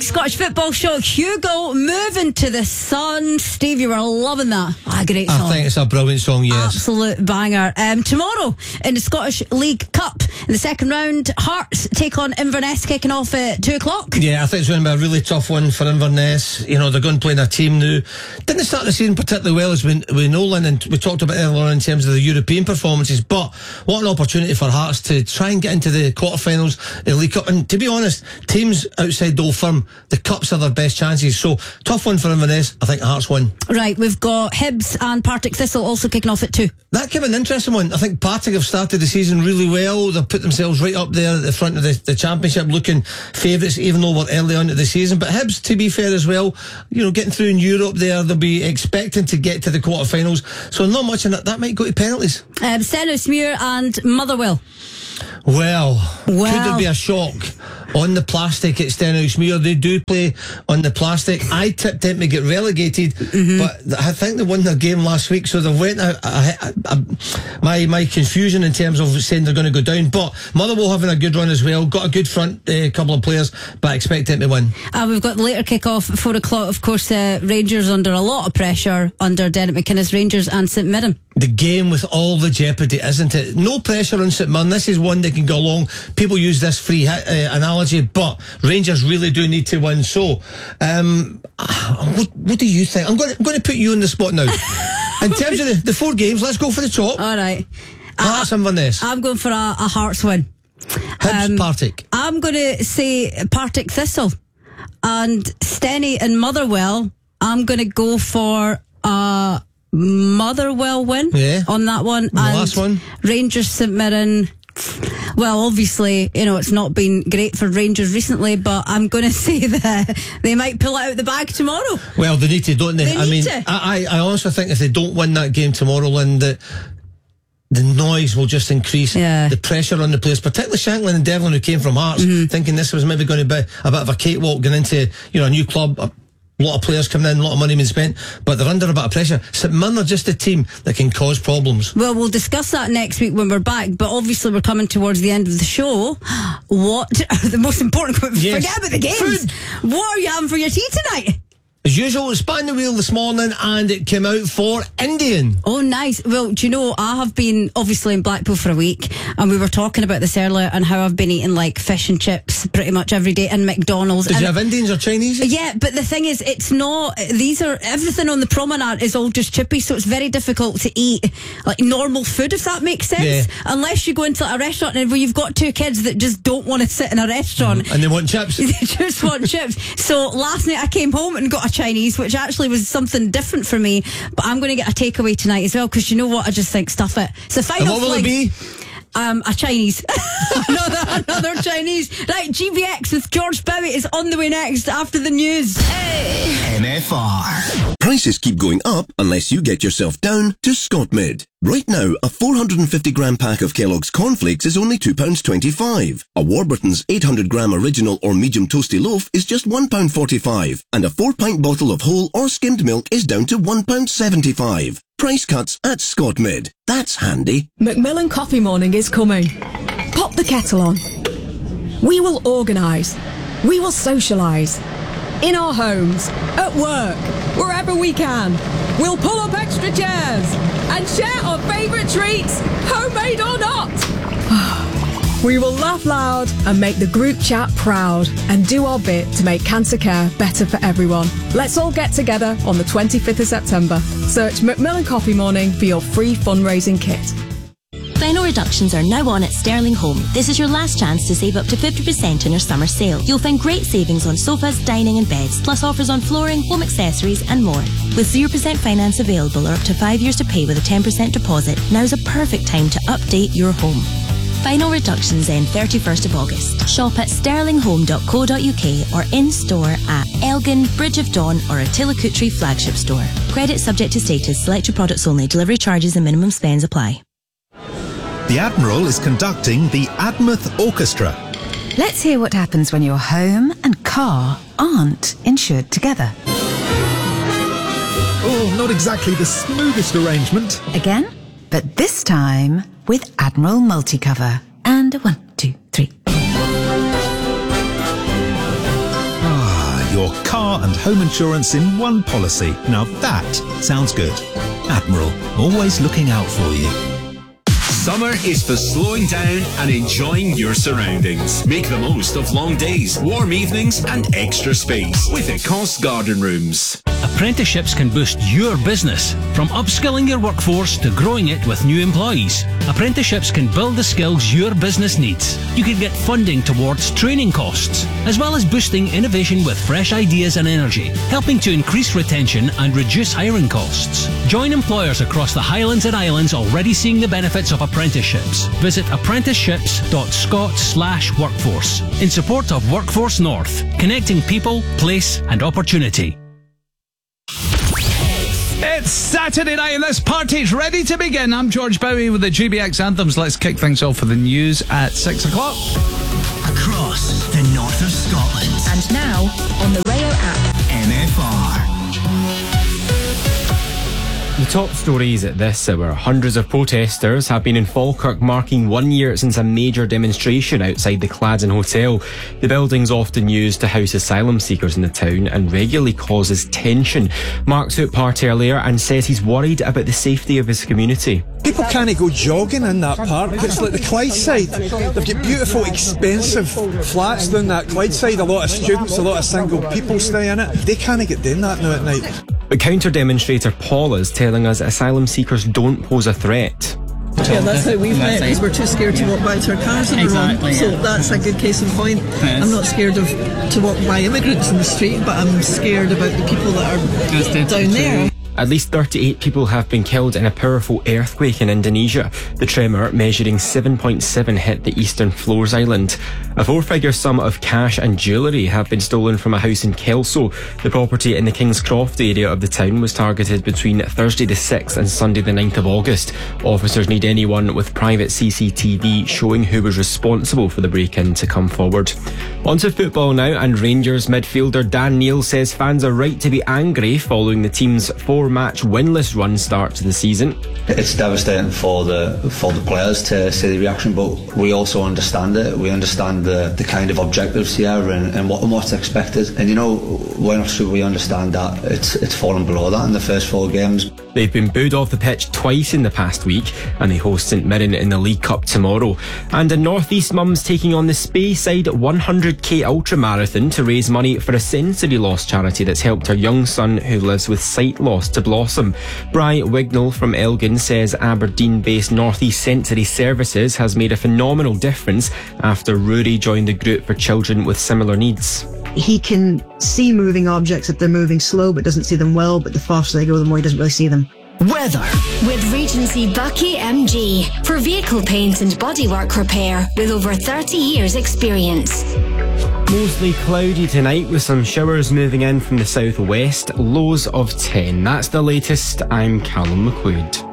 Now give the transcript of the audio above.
Big Scottish Football Show. Hugo, Moving to the Sun. Steve, you were loving that. Great song. I think it's a brilliant song, yes. Absolute banger. Tomorrow in the Scottish League Cup, in the second round, Hearts take on Inverness, kicking off at 2 o'clock. Yeah, I think it's going to be a really tough one for Inverness. You know, they're going to play in a team now. Didn't start the season particularly well, as we know, Lynn, and we talked about earlier on in terms of the European performances, but what an opportunity for Hearts to try and get into the quarterfinals of the League Cup. And to be honest, teams outside the Old Firm, the Cups are their best chances. So, tough one for Inverness. I think Hearts win. Right, we've got Hibs and Partick Thistle also kicking off at 2. That could be an interesting one. I think Partick have started the season really well. They've put themselves right up there at the front of the Championship, looking favourites, even though we're early on to the season. But Hibs, to be fair as well, you know, getting through in Europe there, they'll be expecting to get to the quarterfinals. So not much in it. That might go to penalties. Stenhousemuir and Motherwell. Well, could there be a shock on the plastic at Stenhousemuir? They do play on the plastic. I tipped them to get relegated, but I think they won their game last week, so they went out. My confusion in terms of saying they're going to go down, but Motherwell having a good run as well, got a good front couple of players, but I expect them to win. We've got the later kick-off at 4 o'clock, of course. Rangers under a lot of pressure under Derek McInnes, Rangers and St Mirren. The game with all the jeopardy, isn't it? No pressure on St Mirren. This is one that can go along. People use this free hit analogy, but Rangers really do need to win. So, what do you think? I'm going to put you on the spot now. In terms of the 4 games, let's go for the top. All right. Hearts Inverness. I'm going for a Hearts win. Hibs Partick. I'm going to say Partick Thistle. And Steny and Motherwell, I'm going to go for a Motherwell win on that one. The last one. Rangers St Mirren. Well, obviously, you know, it's not been great for Rangers recently, but I'm going to say that they might pull it out the bag tomorrow. Well, they need to, don't they? I honestly think if they don't win that game tomorrow, Lynn, the noise will just increase. The pressure on the players, particularly Shanklin and Devlin, who came from Hearts, thinking this was maybe going to be a bit of a cakewalk going into, you know, a new club. A lot of players coming in, a lot of money being spent, but they're under a bit of pressure. St Mirren are just a team that can cause problems. Well, we'll discuss that next week when we're back, but obviously we're coming towards the end of the show. What are the most important... Forget about the games. Food. What are you having for your tea tonight? As usual, it spanned the wheel this morning and it came out for Indian. Oh, nice. Well, do you know, I have been obviously in Blackpool for a week, and we were talking about this earlier and how I've been eating like fish and chips pretty much every day and McDonald's. Did you have Indians or Chinese? Yeah, but the thing is, it's not, everything on the promenade is all just chippy, so it's very difficult to eat like normal food, if that makes sense. Yeah. Unless you go into a restaurant and where you've got 2 kids that just don't want to sit in a restaurant. And they want chips. They just want chips. So last night I came home and got a Chinese, which actually was something different for me, but I'm going to get a takeaway tonight as well, because you know what, I just think stuff it. So final. And what will it be? A Chinese. another Chinese. Right, GBX with George Bowie is on the way next after the news. Hey. MFR. Prices keep going up unless you get yourself down to ScotMid. Right now, a 450-gram pack of Kellogg's Cornflakes is only £2.25. A Warburton's 800-gram original or medium toasty loaf is just £1.45. And a 4-pint bottle of whole or skimmed milk is down to £1.75. Price cuts at ScotMid. That's handy. Macmillan Coffee Morning is coming. Pop the kettle on. We will organise. We will socialise. In our homes, at work, wherever we can. We'll pull up extra chairs and share our favourite treats, homemade or not. We will laugh loud and make the group chat proud and do our bit to make cancer care better for everyone. Let's all get together on the 25th of September. Search Macmillan Coffee Morning for your free fundraising kit. Final reductions are now on at Sterling Home. This is your last chance to save up to 50% in our summer sale. You'll find great savings on sofas, dining and beds, plus offers on flooring, home accessories and more. With 0% finance available or up to 5 years to pay with a 10% deposit, now's a perfect time to update your home. Final reductions end 31st of August. Shop at sterlinghome.co.uk or in-store at Elgin, Bridge of Dawn or Attila Kutri flagship store. Credit subject to status. Selected products only. Delivery charges and minimum spends apply. The Admiral is conducting the Admouth Orchestra. Let's hear what happens when your home and car aren't insured together. Oh, not exactly the smoothest arrangement. Again, but this time with Admiral Multicover. And 1, 2, 3. Ah, your car and home insurance in one policy. Now that sounds good. Admiral, always looking out for you. Summer is for slowing down and enjoying your surroundings. Make the most of long days, warm evenings and extra space with Ecosse Garden Rooms. Apprenticeships can boost your business, from upskilling your workforce to growing it with new employees. Apprenticeships can build the skills your business needs. You can get funding towards training costs, as well as boosting innovation with fresh ideas and energy, helping to increase retention and reduce hiring costs. Join employers across the Highlands and Islands already seeing the benefits of apprenticeships. Visit apprenticeships.scot/workforce in support of Workforce North, connecting people, place and opportunity. It's Saturday night and this party's ready to begin. I'm George Bowie with the GBX anthems. Let's kick things off with the news at 6 o'clock. Across the north of Scotland. And now on the Rayo app. NFR. The top stories at this hour. Hundreds of protesters have been in Falkirk marking 1 year since a major demonstration outside the Cladden Hotel. The building's often used to house asylum seekers in the town and regularly causes tension. Mark took part earlier and says he's worried about the safety of his community. People can't go jogging in that park. It's like the Clydeside. They've got beautiful, expensive flats down that Clydeside. A lot of students, a lot of single people stay in it. They can't get doing that now at night. But counter-demonstrator Paul is telling us asylum seekers don't pose a threat. Yeah, that's how we've met, because we're too scared to walk back to our cars on the road. So that's a good case in point. Yes. I'm not scared to walk by immigrants in the street, but I'm scared about the people that are down there. At least 38 people have been killed in a powerful earthquake in Indonesia. The tremor, measuring 7.7, hit the eastern Flores Island. A four-figure sum of cash and jewellery have been stolen from a house in Kelso. The property in the King's Croft area of the town was targeted between Thursday the 6th and Sunday the 9th of August. Officers need anyone with private CCTV showing who was responsible for the break-in to come forward. On to football now, and Rangers midfielder Dan Neil says fans are right to be angry following the team's four-match winless run start to the season. It's devastating for the players to see the reaction, but we also understand it. We understand the kind of objectives here and what's expected. And you know, why not should we understand that it's fallen below that in the first four games. They've been booed off the pitch twice in the past week, and they host St Mirren in the League Cup tomorrow. And in North East, mums taking on the Speyside 100k ultramarathon to raise money for a sensory loss charity that's helped her young son who lives with sight loss to blossom. Bri Wignall from Elgin says Aberdeen-based North East Sensory Services has made a phenomenal difference after Rory joined the group for children with similar needs. He can see moving objects if they're moving slow but doesn't see them well, but the faster they go the more he doesn't really see them. Weather. With Regency Bucky MG for vehicle paint and bodywork repair with over 30 years experience. Mostly cloudy tonight with some showers moving in from the southwest, lows of 10. That's the latest. I'm Callum McLeod.